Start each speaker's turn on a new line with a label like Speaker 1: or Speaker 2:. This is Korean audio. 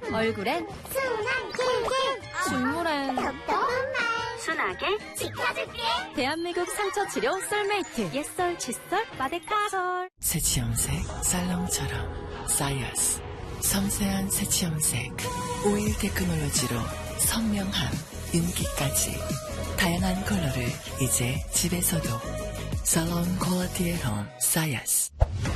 Speaker 1: 얼굴엔
Speaker 2: 순한 길게
Speaker 1: 중물엔
Speaker 2: 똑똑한 말
Speaker 3: 순하게
Speaker 2: 지켜줄게.
Speaker 1: 대한민국 상처치료 솔메이트 옛설 칫솔 마데카솔.
Speaker 4: 새치염색 살롱처럼 사이어스 섬세한 새치염색 오일 테크놀로지로 선명함 윤기까지 다양한 컬러를 이제 집에서도 살롱 퀄리티의 홈 사이어스.